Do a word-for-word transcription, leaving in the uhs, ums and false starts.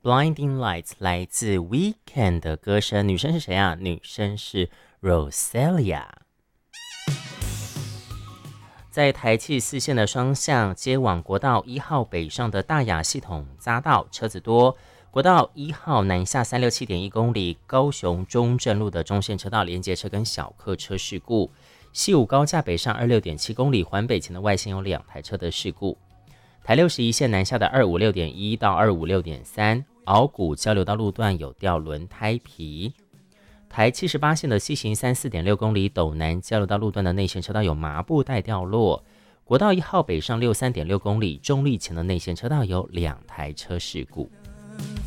Blinding Lights 来自 Weeknd 的歌声，女生是谁啊？女生是 Rosalia。在台气四线的双向接往国道一号北上的大雅系统匝道车子多，国道一号南下 三十六点七一公里，高雄中正路的中线车道连接车跟小客车事故，西武高架北上 二十六点七公里，环北前的外线有两台车的事故。台六十一线南下的 二十五六点一 到 二十五六点三， 鳌谷交流道路段有掉轮胎皮。台七十八线的西行 三十四点六公里，斗南交流道路段的内线车道有麻布袋掉落。国道一号北上 六十三点六公里，中立前的内线车道有两台车事故。